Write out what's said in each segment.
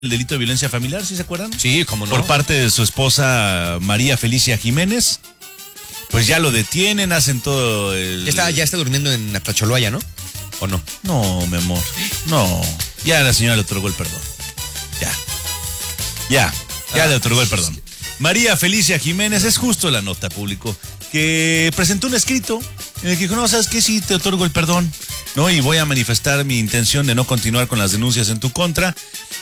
el delito de violencia familiar, ¿sí se acuerdan? Sí, cómo no. Por parte de su esposa María Felicia Jiménez. Pues ya lo detienen, hacen todo el... Ya está durmiendo en Atacholoaya, ¿no? ¿O no? No, mi amor, no. Ya la señora le otorgó el perdón. Ya le otorgó el perdón. María Felicia Jiménez, es justo la nota, público, que presentó un escrito en el que dijo, no, ¿sabes qué? Sí, te otorgo el perdón, ¿no? Y voy a manifestar mi intención de no continuar con las denuncias en tu contra.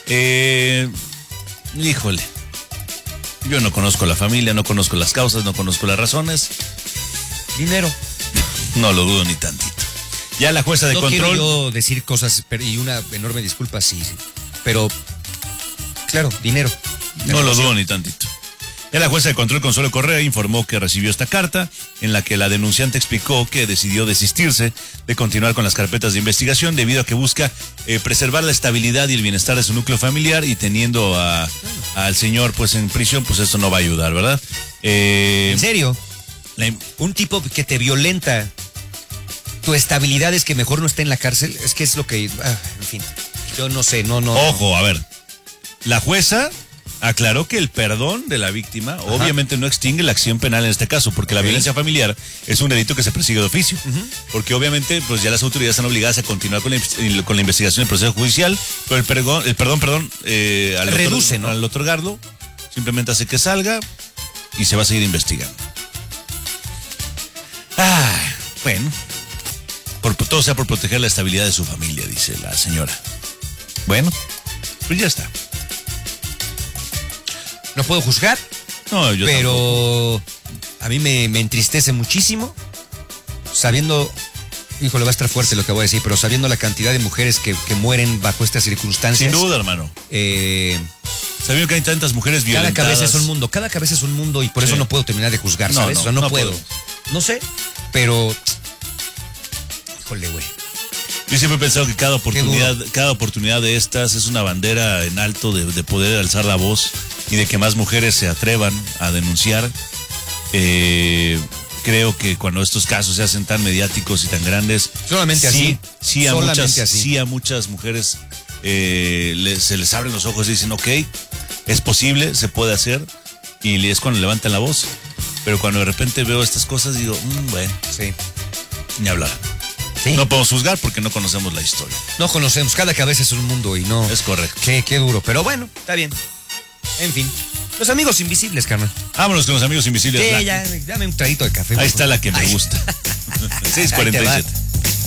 Híjole, yo no conozco la familia, no conozco las causas, no conozco las razones. Dinero. No lo dudo ni tantito. Ya la jueza de control... No quiero yo decir cosas, y una enorme disculpa, sí. Pero, claro, dinero. No lo dudo ni tantito. Ya la jueza de control, Consuelo Correa, informó que recibió esta carta en la que la denunciante explicó que decidió desistirse de continuar con las carpetas de investigación debido a que busca preservar la estabilidad y el bienestar de su núcleo familiar, y teniendo al señor pues en prisión, pues eso no va a ayudar, ¿verdad? ¿En serio? Un tipo que te violenta tu estabilidad es que mejor no esté en la cárcel. Es que es lo que... en fin, yo no sé, no. Ojo, a ver, la jueza aclaró que el perdón de la víctima obviamente no extingue la acción penal en este caso, porque la violencia familiar es un delito que se persigue de oficio, porque obviamente pues ya las autoridades están obligadas a continuar con la investigación del proceso judicial, pero el perdón al otorgarlo simplemente hace que salga y se va a seguir investigando. Bueno, todo sea por proteger la estabilidad de su familia, dice la señora. Bueno, pues ya está. No puedo juzgar, no, yo pero tampoco. A mí me entristece muchísimo, sabiendo, híjole, va a estar fuerte lo que voy a decir, pero sabiendo la cantidad de mujeres que mueren bajo estas circunstancias. Sin duda, hermano. Sabiendo que hay tantas mujeres violentadas. Cada cabeza es un mundo, y por eso no puedo terminar de juzgar, ¿sabes? No puedo. No sé, pero... Híjole, güey. Yo siempre he pensado que cada oportunidad de estas es una bandera en alto de poder alzar la voz y de que más mujeres se atrevan a denunciar. Creo que cuando estos casos se hacen tan mediáticos y tan grandes, solamente así. Sí, a muchas mujeres se les abren los ojos y dicen, ok, es posible, se puede hacer, y es cuando levantan la voz. Pero cuando de repente veo estas cosas digo, bueno, sí, ni hablar. Sí. No podemos juzgar porque no conocemos la historia. No conocemos, cada cabeza es un mundo y no... Es correcto. Qué duro, pero bueno, está bien. En fin, los amigos invisibles, carnal. Vámonos con los amigos invisibles. Sí, ya, dame un traguito de café. Ahí está la que me gusta. 6:47.